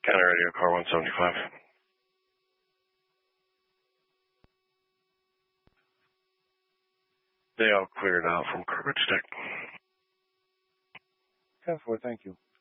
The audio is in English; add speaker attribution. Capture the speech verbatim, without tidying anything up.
Speaker 1: County Radio, car one seventy-five. They all cleared out from garbage deck.
Speaker 2: ten four, thank you.